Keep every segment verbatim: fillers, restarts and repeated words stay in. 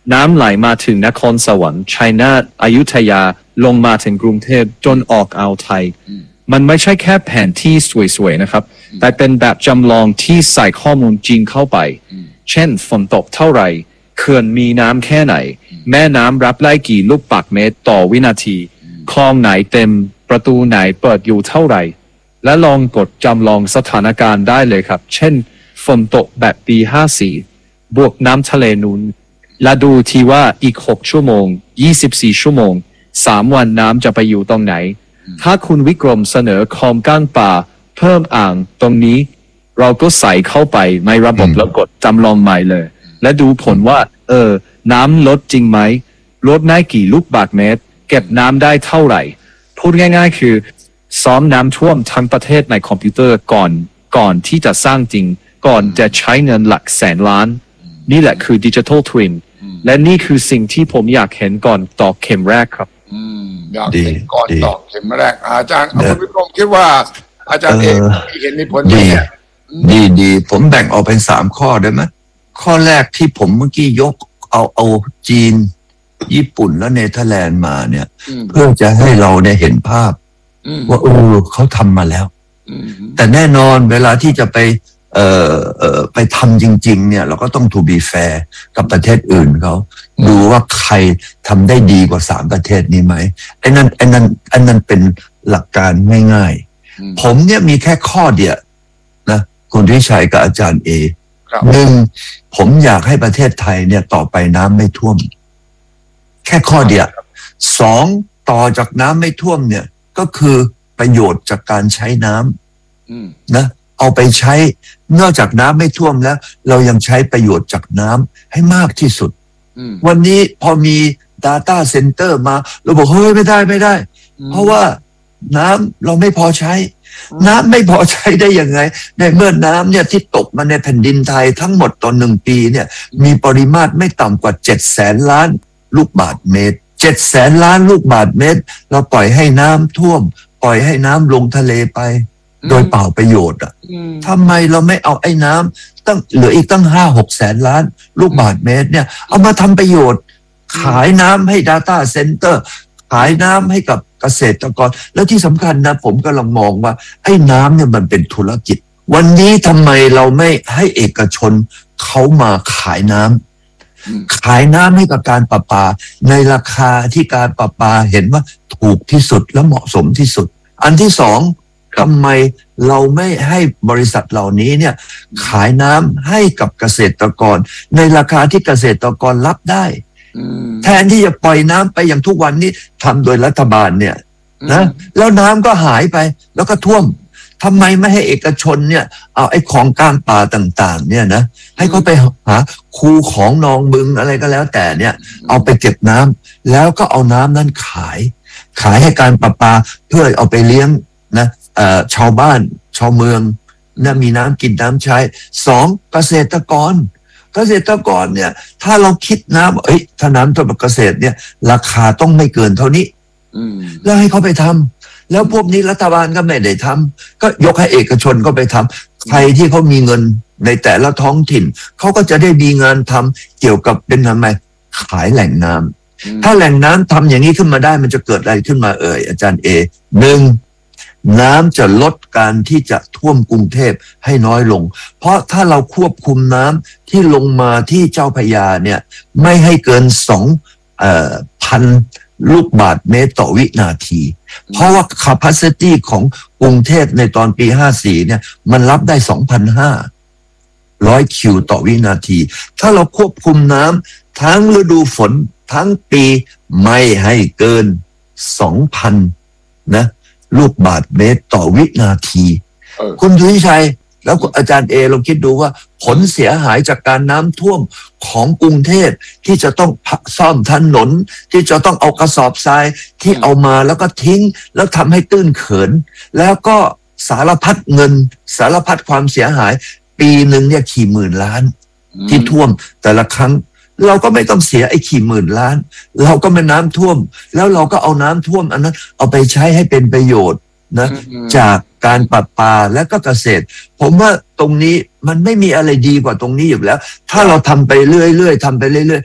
น้ำไหลมาถึงนครสวรรค์ชัยนาทอยุธยาลงมาถึงกรุงเทพจนออกอ่าวไทยมันไม่ใช่แค่แผนที่สวยๆนะครับแต่เป็นแบบจำลองที่ใส่ข้อมูลจริงเข้าไปเช่นฝนตกเท่าไหร่เขื่อนมีน้ำแค่ไหนแม่น้ำรับได้กี่ลูกบาศก์เมตรต่อวินาทีคลองไหนเต็มประตูไหนเปิดอยู่เท่าไหร่และลองกดจำลองสถานการณ์ได้เลยครับเช่นฝนตกแบบปีห้าสี่บวกน้ำทะเลนูนและดูทีว่าอีกหกชั่วโมงยี่สิบสี่ชั่วโมงสามวันน้ำจะไปอยู่ตรงไหนถ้าคุณวิกรมเสนอคลองก้างป่าเพิ่มอ่างตรงนี้เราก็ใส่เข้าไปในระบบแล้วกดจำลองใหม่เลยและดูผลว่าเออน้ำลดจริงไหมลดได้กี่ลูกบาศก์เมตรเก็บน้ำได้เท่าไหร่พูดง่ายๆคือซ้อมน้ำท่วมทั้งประเทศในคอมพิวเตอร์ก่อนก่อนที่จะสร้างจริงก่อนจะใช้เงินหลักแสนล้านนี่แหละคือดิจิทัลทวินและนี่คือสิ่งที่ผมอยากเห็นก่อนตอกเข็มแรกครับอืมอยากเห็นก่อนตอกเข็มแรกอาจารย์เอาคุณวิกรมคิดว่าอาจารย์เองเห็นมีผลดีดีดีผมแบ่งออกเป็นสามข้อได้ไหมข้อแรกที่ผมเมื่อกี้ยกเอาเอาจีนญี่ปุ่นและเนเธอร์แลนด์มาเนี่ยเพื่อจะให้เราได้เห็นภาพว่าเออเขาทำมาแล้วแต่แน่นอนเวลาที่จะไปเอ่อเอ่อไปทำจริงๆเนี่ยเราก็ต้อง to be fair กับประเทศอื่นเขาดูว่าใครทำได้ดีกว่าสามประเทศนี้ไหมไอ้นั่นไอ้นั่นไอ้นั่นเป็นหลักการง่ายๆผมเนี่ยมีแค่ข้อเดียวนะคุณวิชัยกับอาจารย์เอหนึ่งผมอยากให้ประเทศไทยเนี่ยต่อไปน้ำไม่ท่วมแค่ข้อเดียวสองต่อจากน้ำไม่ท่วมเนี่ยก็คือประโยชน์จากการใช้น้ำนะเอาไปใช้นอกจากน้ำไม่ท่วมแล้วเรายังใช้ประโยชน์จากน้ำให้มากที่สุดวันนี้พอมี data center มาเราบอกเฮ้ยไม่ได้ไม่ได้เพราะว่าน้ำเราไม่พอใช้น้ำไม่พอใช้ได้ยังไงในเมื่อน้ำเนี่ยที่ตกมาในแผ่นดินไทยทั้งหมดตอนหนึ่งปีเนี่ยมีปริมาตรไม่ต่ำกว่าเจ็ดแสนล้านลูกบาศก์เมตรเจ็ดแสนล้านลูกบาศก์เมตรเราปล่อยให้น้ำท่วมปล่อยให้น้ำลงทะเลไปโดยเปล่าประโยชน์อ่ะทำไมเราไม่เอาไอ้น้ำตั้งเหลืออีกตั้งห้าหกแสนล้านลูกบาศก์เมตรเนี่ยเอามาทำประโยชน์ขายน้ำให้ data center ขายน้ำให้กับเกษตรกรแล้วที่สำคัญนะผมกำลังมองว่าไอ้น้ำเนี่ยมันเป็นธุรกิจวันนี้ทำไมเราไม่ให้เอกชนเขามาขายน้ำขายน้ำให้กับการประปาในราคาที่การประปาเห็นว่าถูกที่สุดและเหมาะสมที่สุดอันที่สองทำไมเราไม่ให้บริษัทเหล่านี้เนี่ยขายน้ำให้กับเกษตรกรในราคาที่เกษตรกรรับได้แทนที่จะปล่อยน้ำไปอย่างทุกวันนี้ทำโดยรัฐบาลเนี่ยนะแล้วน้ำก็หายไปแล้วก็ท่วมทำไมไม่ให้เอกชนเนี่ยเอาไอ้ของกลางป่าต่างๆเนี่ยนะให้เขาไปหาคูของนองบึงอะไรก็แล้วแต่เนี่ยเอาไปเก็บน้ำแล้วก็เอาน้ำนั้นขายขายให้การประปาเพื่อเอาไปเลี้ยงนะชาวบ้านชาวเมืองนะมีน้ำกินน้ำใช้สองเกษตรกรเกษตรกรเนี่ยถ้าเราคิดนะเอ้ยถ้าน้ำท่วมเกษตรเนี่ยราคาต้องไม่เกินเท่านี้แล้วให้เขาไปทำแล้วพวกนี้รัฐบาลก็ไม่ได้ทำก็ยกให้เอกชนก็ไปทำใครที่เขามีเงินในแต่ละท้องถิ่นเขาก็จะได้มีงานทำเกี่ยวกับเป็นทำไมขายแหล่งน้ำถ้าแหล่งน้ำทำอย่างนี้ขึ้นมาได้มันจะเกิดอะไรขึ้นมาเอ่ยอาจารย์เอหนึ่งน้ำจะลดการที่จะท่วมกรุงเทพให้น้อยลงเพราะถ้าเราควบคุมน้ำที่ลงมาที่เจ้าพระยาเนี่ยไม่ให้เกินสองพันลูกบาศก์เมตรต่อวินาทีเพราะว่า capacity ของกรุงเทพในตอนปีห้าสี่เนี่ยมันรับได้ สองพันห้าร้อย คิวต่อวินาทีถ้าเราควบคุมน้ำทั้งฤดูฝนทั้งปีไม่ให้เกิน สองพัน นะลูกบาศก์เมตรต่อวินาทีคุณสุวิชัยแล้วอาจารย์เอลองคิดดูว่าผลเสียหายจากการน้ำท่วมของกรุงเทพที่จะต้องซ่อมถนนที่จะต้องเอากระสอบทรายที่เอามาแล้วก็ทิ้งแล้วทำให้ตื้นเขินแล้วก็สารพัดเงินสารพัดความเสียหายปีหนึ่งเนี่ยกี่หมื่นล้านที่ท่วมแต่ละครั้งเราก็ไม่ต้องเสียไอ้กี่หมื่นล้านเราก็มาน้ำท่วมแล้วเราก็เอาน้ำท่วมอันนั้นเอาไปใช้ให้เป็นประโยชน์นะจากการประปาและก็เกษตรผมว่าตรงนี้มันไม่มีอะไรดีกว่าตรงนี้อยู่แล้วถ้าเราทำไปเรื่อยๆทำไปเรื่อยๆ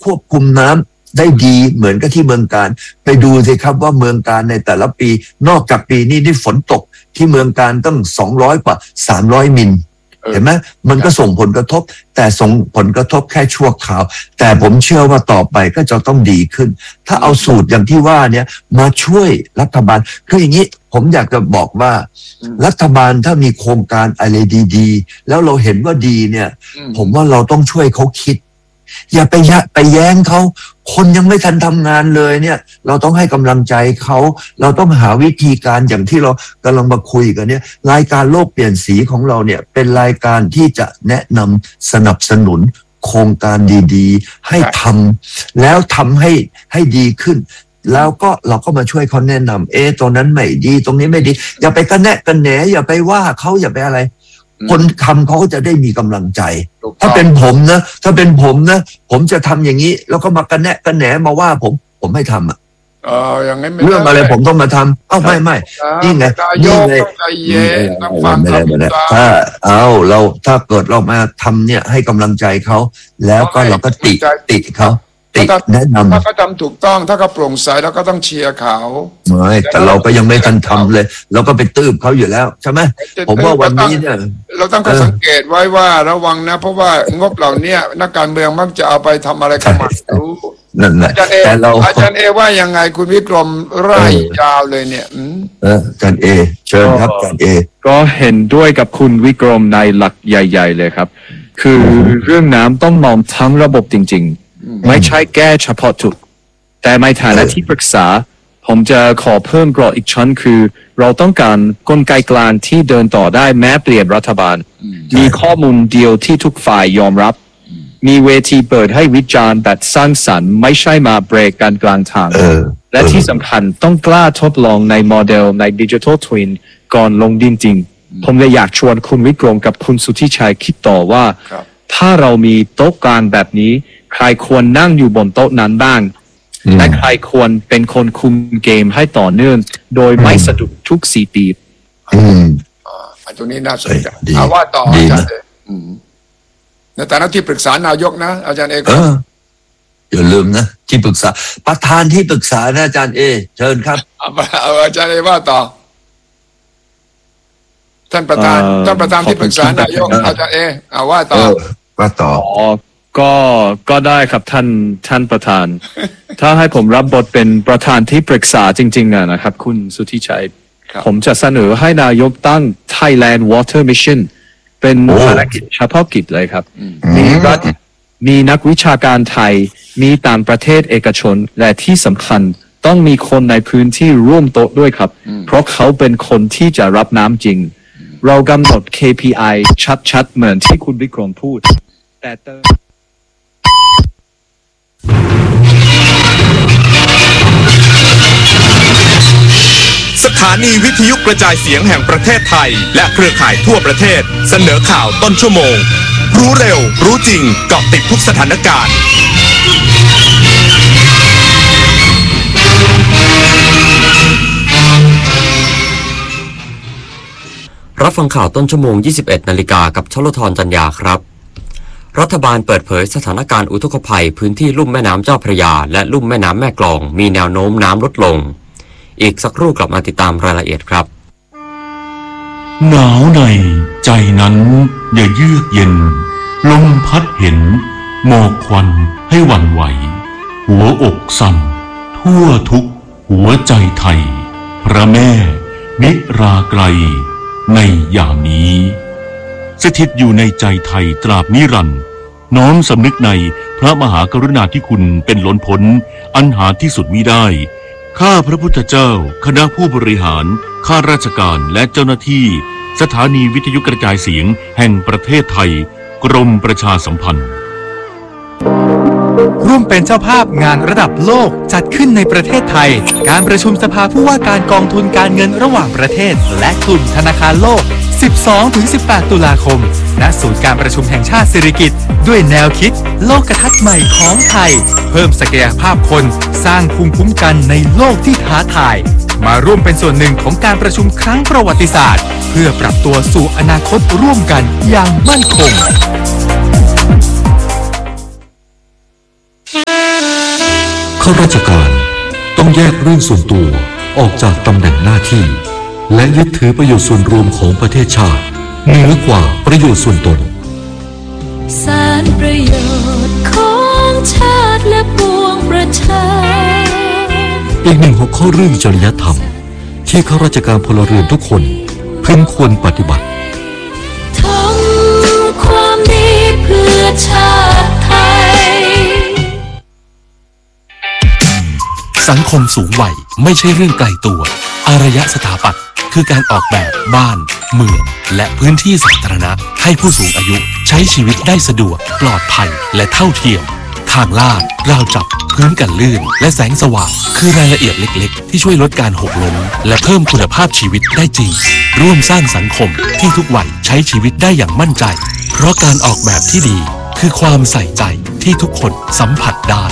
ควบคุมน้ำได้ดีเหมือนกับที่เมืองการไปดูสิครับว่าเมืองการในแต่ละปีนอกจากปีนี้ที่ฝนตกที่เมืองการตั้งสองร้อยกว่าสามร้อยมิลเห็นไหมมันก็ส่งผลกระทบแต่ส่งผลกระทบแค่ชั่วคราวแต่ผมเชื่อว่าต่อไปก็จะต้องดีขึ้นถ้าเอาสูตรอย่างที่ว่าเนี่ยมาช่วยรัฐบาลคืออย่างนี้ผมอยากจะบอกว่ารัฐบาลถ้ามีโครงการอะไรดีๆแล้วเราเห็นว่าดีเนี่ยผมว่าเราต้องช่วยเขาคิดอย่าไปยะไปแย้งเขาคนยังไม่ทันทำงานเลยเนี่ยเราต้องให้กำลังใจเขาเราต้องหาวิธีการอย่างที่เรากำลังมาคุยกันเนี่ยรายการโลกเปลี่ยนสีของเราเนี่ยเป็นรายการที่จะแนะนำสนับสนุนโครงการดีๆให้ทำแล้วทำให้ให้ดีขึ้นแล้วก็เราก็มาช่วยเขาแนะนำเอตรงนั้นไม่ดีตรงนี้ไม่ดีอย่าไปกระแนะกระแหนอย่าไปว่าเขาอย่าไปอะไรคนทำเขาก็จะได้มีกำลังใจถ้าเป็นผมนะถ้าเป็นผมนะผมจะทำอย่างนี้แล้วก็มากระแนะกระแหนมาว่าผมผมไม่ทำอ่ะเอออย่างนั้นเรื่องอะไรผมต้องมาทำเอ้าไม่ไม่นี่ไงนี่ไงไม่ได้ไม่ได้ถ้าเอาเราถ้าเกิดเรามาทำเนี่ยให้กำลังใจเขาแล้วก็เราก็ติติเขาติแนะนำถ้าเขาทำถูกต้องถ้าเขาโปร่งใสแล้วก็ต้องเชียร์เขาไม่แต่เราก็ยังไม่ทันทำเลยเราก็ไปตื้มเขาอยู่แล้วใช่ไหมผมว่าวันนี้เนี่ยเราต้องสังเกตไว้ว่าระวังนะเพราะว่างบเหล่านี้นักการเมืองมักจะเอาไปทำอะไรกันมารู้นั่นแหละแต่เราอาจารย์เอว่ายังไงคุณวิกรมไร่ยาวเลยเนี่ยเอออาจารย์เอเชิญครับอาจารย์เอก็เห็นด้วยกับคุณวิกรมในหลักใหญ่ๆเลยครับคือเรื่องน้ำต้องมองทั้งระบบจริงๆไม่ใช่แก้เฉพาะจุดแต่ในฐานะที่ปรึกษาผมจะขอเพิ่มกรอบอีกชั้นคือเราต้องการกลไกกลางที่เดินต่อได้แม้เปลี่ยนรัฐบาลมีข้อมูลเดียวที่ทุกฝ่ายยอมรับมีเวทีเปิดให้วิจารณ์แบบสร้างสรรค์ไม่ใช่มาเบรกกันกลางทางและที่สำคัญต้องกล้าทดลองในโมเดลในดิจิทัลทวินก่อนลงดินจริงผมเลยอยากชวนคุณวิกรมกับคุณสุทธิชัยคิดต่อว่าถ้าเรามีโต๊ะกลางแบบนี้ใครควรนั่งอยู่บนโต๊ะนั้นบ้างและใครควรเป็นคนคุมเกมให้ต่อเนื่องโดยไม่สะดุดทุกสี่ปีอืมอ่าตรงนี้น่าสนใจเอาว่าต่ออาจารย์ในฐานะที่ปรึกษานายกนะอาจารย์เอกอย่าลืมนะที่ปรึกษาประธานที่ปรึกษานะอาจารย์เอเชิญครับเอาอาจารย์เอว่าต่อท่านประธานท่านประธานที่ปรึกษานายกอาจารย์เอเอาว่าต่อว่าต่อก็ก็ได้ครับท่านท่านประธาน ถ้าให้ผมรับบทเป็นประธานที่ปรึกษาจริงๆอะนะครับคุณสุทธิชัยผมจะเสนอให้นายกตั้ง Thailand Water Mission เป็นภารกิจเฉพาะกิจเลยครับมีรัฐมีนักวิชาการไทยมีต่างประเทศเอกชนและที่สำคัญต้องมีคนในพื้นที่ร่วมโต๊ะด้วยครับเพราะเขาเป็นคนที่จะรับน้ำจริงเรากำหนด เค พี ไอ ชัดๆเหมือนที่คุณวิกรมพูดแต่เติมสถานีวิทยุกระจายเสียงแห่งประเทศไทยและเครือข่ายทั่วประเทศเสนอข่าวต้นชั่วโมงรู้เร็วรู้จริงเกาะติดทุกสถานการณ์รับฟังข่าวต้นชั่วโมง ยี่สิบเอ็ด นาฬิกากับชลธรจันยาครับรัฐบาลเปิดเผยสถานการณ์อุทกภัยพื้นที่ลุ่มแม่น้ำเจ้าพระยาและลุ่มแม่น้ำแม่กลองมีแนวโน้มน้ำลดลงอีกสักครู่กลับมาติดตามรายละเอียดครับหนาวในใจนั้นอย่าเยือกเย็นลมพัดเห็นหมอกควันให้หวั่นไหวหัวอกสั่นทั่วทุกหัวใจไทยพระแม่นิราไกลในยามนี้สถิตอยู่ในใจไทยตราบนิรันดร์น้อมสำนึกในพระมหากรุณาธิคุณเป็นล้นพ้นอันหาที่สุดมิได้ข้าพระพุทธเจ้าคณะผู้บริหารข้าราชการและเจ้าหน้าที่สถานีวิทยุกระจายเสียงแห่งประเทศไทยกรมประชาสัมพันธ์ร่วมเป็นเจ้าภาพงานระดับโลกจัดขึ้นในประเทศไทยการประชุมสภาผู้ว่าการกองทุนการเงินระหว่างประเทศและกลุ่มธนาคารโลก สิบสองถึงสิบแปด ตุลาคมณศูนย์การประชุมแห่งชาติสิริกิติ์ด้วยแนวคิดโลกทัศน์ใหม่ของไทยเพิ่มศักยภาพคนสร้างภูมิคุ้มกันในโลกที่ท้าทายมาร่วมเป็นส่วนหนึ่งของการประชุมครั้งประวัติศาสตร์เพื่อปรับตัวสู่อนาคตร่วมกันอย่างมั่นคงข้าราชการต้องแยกเรื่องส่วนตัวออกจากตำแหน่งหน้าที่และยึดถือประโยชน์ส่วนรวมของประเทศชาติเหนือกว่าประโยชน์ส่วนตนสารประโยชน์ของชาติและปวงประชาอีกหนึ่งหัวข้อเรื่องจริยธรรมที่ข้าราชการพลเรือนทุกคนพึงควรปฏิบัติทำความดีเพื่อชาติไทยสังคมสูงวัยไม่ใช่เรื่องไกลตัวอารยสถาปัตย์คือการออกแบบบ้านเมืองและพื้นที่สาธารณะให้ผู้สูงอายุใช้ชีวิตได้สะดวกปลอดภัยและเท่าเทียมทางลาดราวจับพื้นกันลื่นและแสงสว่างคือรายละเอียดเล็กๆที่ช่วยลดการหกล้มและเพิ่มคุณภาพชีวิตได้จริงร่วมสร้างสังคมที่ทุกวัยใช้ชีวิตได้อย่างมั่นใจเพราะการออกแบบที่ดีคือความใส่ใจที่ทุกคนสัมผัสได้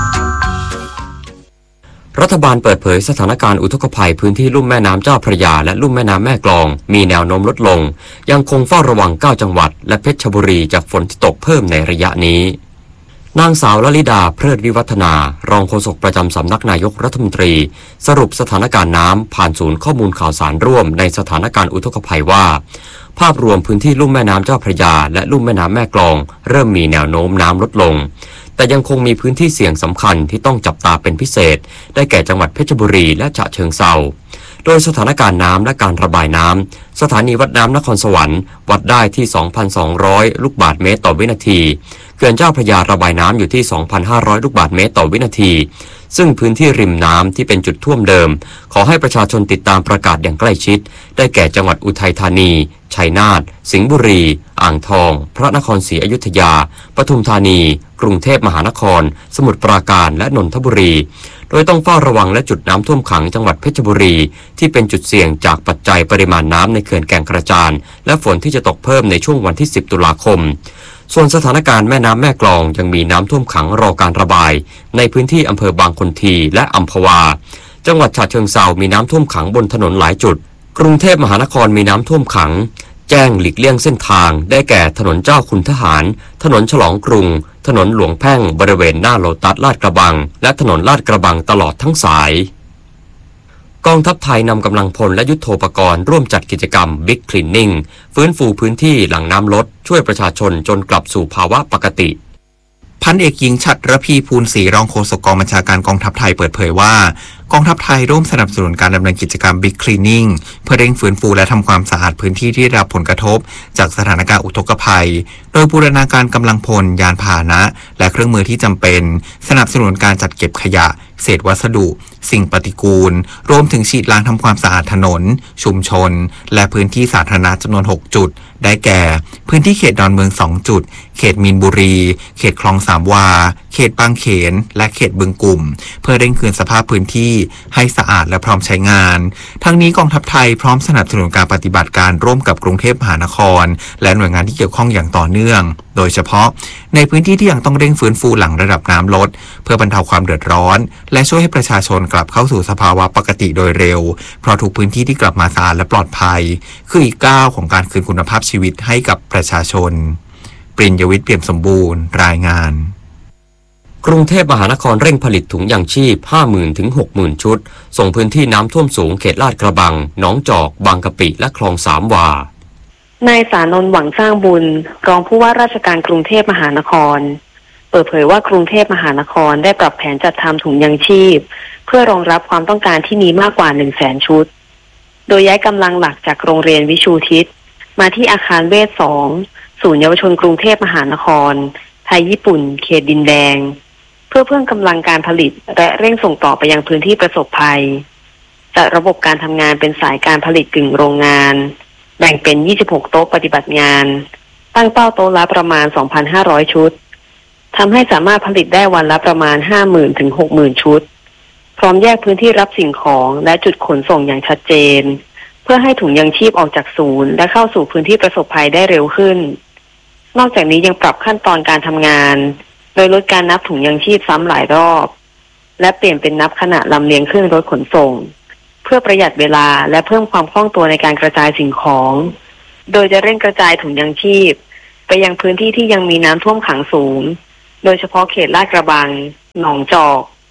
รัฐบาลเปิดเผยสถานการณ์อุทกภัยพื้นที่ลุ่มแม่น้ำเจ้าพระยาและลุ่มแม่น้ำแม่กลองมีแนวโน้มลดลงยังคงเฝ้าระวังเก้าจังหวัดและเพชรบุรีจากฝนที่ตกเพิ่มในระยะนี้นางสาวลลิดาเพลิดวิวัฒนารองโฆษกประจำสำนักนายกรัฐมนตรีสรุปสถานการณ์น้ำผ่านศูนย์ข้อมูลข่าวสารร่วมในสถานการณ์อุทกภัยว่าภาพรวมพื้นที่ลุ่มแม่น้ำเจ้าพระยาและลุ่มแม่น้ำแม่กลองเริ่มมีแนวโน้มน้ำลดลงแต่ยังคงมีพื้นที่เสี่ยงสำคัญที่ต้องจับตาเป็นพิเศษได้แก่จังหวัดเพชรบุรีและฉะเชิงเทราโดยสถานการณ์น้ำและการระบายน้ำสถานีวัดน้ำนครสวรรค์วัดได้ที่ สองพันสองร้อย ลูกบาศก์เมตรต่อวินาทีเขื่อนเจ้าพระยาระบายน้ำอยู่ที่ สองพันห้าร้อย ลูกบาศก์เมตรต่อวินาทีซึ่งพื้นที่ริมน้ำที่เป็นจุดท่วมเดิมขอให้ประชาชนติดตามประกาศอย่างใกล้ชิดได้แก่จังหวัดอุทัยธานีชัยนาทสิงห์บุรีอ่างทองพระนครศรีอยุธยาปทุมธานีกรุงเทพมหานครสมุทรปราการและนนทบุรีโดยต้องเฝ้าระวังและจุดน้ำท่วมขังจังหวัดเพชรบุรีที่เป็นจุดเสี่ยงจากปัจจัยปริมาณน้ำในเขื่อนแก่งกระจานและฝนที่จะตกเพิ่มในช่วงวันที่สิบตุลาคมส่วนสถานการณ์แม่น้ำแม่กลองยังมีน้ำท่วมขังรอการระบายในพื้นที่อำเภอบางคนทีและอัมพวาจังหวัดฉะเชิงเทรามีน้ำท่วมขังบนถนนหลายจุดกรุงเทพมหานครมีน้ำท่วมขังแจ้งหลีกเลี่ยงเส้นทางได้แก่ถนนเจ้าคุณทหารถนนฉลองกรุงถนนหลวงแพ่งบริเวณหน้าโลตัสลาดกระบังและถนนลาดกระบังตลอดทั้งสายกองทัพไทยนำกำลังพลและยุทโธปกรณ์ร่วมจัดกิจกรรม Big Cleaning ฟื้นฟูพื้นที่หลังน้ำลดช่วยประชาชนจนกลับสู่ภาวะปกติพันเอกหญิงฉัตรระพีภูลศรีรองโฆษกกองบัญชาการกองทัพไทยเปิดเผยว่ากองทัพไทยร่วมสนับสนุนการดำเนินกิจกรรม Big Cleaning เพื่อเร่งฟื้นฟูและทำความสะอาดพื้นที่ที่ได้รับผลกระทบจากสถานการณ์อุทกภัยโดยบูรณาการกำลังพลยานพาหนะและเครื่องมือที่จำเป็นสนับสนุนการจัดเก็บขยะเศษวัสดุสิ่งปฏิกูลรวมถึงฉีดล้างทำความสะอาดถนนชุมชนและพื้นที่สาธารณะจำนวนหกจุดได้แก่พื้นที่เขตดอนเมืองสองจุดเขตมีนบุรีเขตคลองสามวาเขตบางเขนและเขตบึงกลุ่มเพื่อเร่งคืนสภาพพื้นที่ให้สะอาดและพร้อมใช้งานทั้งนี้กองทัพไทยพร้อมสนับสนุนการปฏิบัติการร่วมกับกรุงเทพมหานครและหน่วยงานที่เกี่ยวข้องอย่างต่อเนื่องโดยเฉพาะในพื้นที่ที่ยังต้องเร่งฟื้นฟูหลังระดับน้ำลดเพื่อบรรเทาความเดือดร้อนและช่วยให้ประชาชนกลับเข้าสู่สภาวะปกติโดยเร็วเพราะทุกพื้นที่ที่กลับมาสะอาดและปลอดภัยคืออีกก้าวของการคืนคุณภาพชีวิตให้กับประชาชนปริญญวิทย์เปี่ยมสมบูรณ์รายงานกรุงเทพมหานครเร่งผลิตถุงยางชีพ ห้าหมื่น ถึง หกหมื่น ชุดส่งพื้นที่น้ำท่วมสูงเขตลาดกระบังหนองจอกบางกะปิและคลองสามวานายสานนท์หวังสร้างบุญรองผู้ว่าราชการกรุงเทพมหานครเปิดเผยว่ากรุงเทพมหานครได้ปรับแผนจัดทำถุงยางชีพเพื่อรองรับความต้องการที่มีมากกว่า หนึ่งแสน ชุดโดยย้ายกำลังหลักจากโรงเรียนวิชูทิศมาที่อาคารเวชสองศูนย์เยาวชนกรุงเทพมหานครไทยญี่ปุ่นเขตดินแดงเพื่อเพิ่มกำลังการผลิตและเร่งส่งต่อไปยังพื้นที่ประสบภัยจัดระบบการทำงานเป็นสายการผลิตกึ่งโรงงานแบ่งเป็นยี่สิบหกโต๊ะปฏิบัติงานตั้งเป้าโต๊ะละประมาณ สองพันห้าร้อย ชุดทำให้สามารถผลิตได้วันละประมาณ ห้าหมื่น ถึง หกหมื่น ชุดพร้อมแยกพื้นที่รับสิ่งของและจุดขนส่งอย่างชัดเจนเพื่อให้ถุงยางชีพออกจากศูนย์และเข้าสู่พื้นที่ประสบภัยได้เร็วขึ้นนอกจากนี้ยังปรับขั้นตอนการทำงานโดยลดการนับถุงยางชีพซ้ำหลายรอบและเปลี่ยนเป็นนับขณะลำเลียงขึ้นรถขนส่งเพื่อประหยัดเวลาและเพิ่มความคล่องตัวในการกระจายสิ่งของโดยจะเร่งกระจายถุงยางชีพไปยังพื้นที่ที่ยังมีน้ำท่วมขังสูงโดยเฉพาะเขตลาดกระบังหนองจอก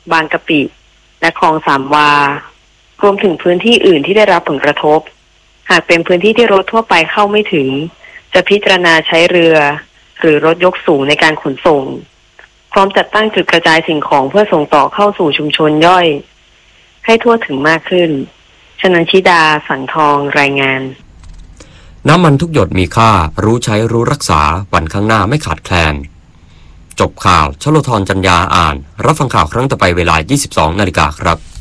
บางกะปิและคลองสามวารวมถึงพื้นที่อื่นที่ได้รับผลกระทบหากเป็นพื้นที่ที่รถทั่วไปเข้าไม่ถึงจะพิจารณาใช้เรือหรือรถยกสูงในการขนส่งพร้อมจัดตั้งจุดกระจายสิ่งของเพื่อส่งต่อเข้าสู่ชุมชนย่อยให้ทั่วถึงมากขึ้นชนันชิดาสังทองรายงานน้ำมันทุกหยดมีค่ารู้ใช้รู้รักษาวันข้างหน้าไม่ขาดแคลนจบข่าวชโลธรจัญญาอ่านรับฟังข่าวครั้งต่อไปเวลา ยี่สิบสองนาฬิกาครับ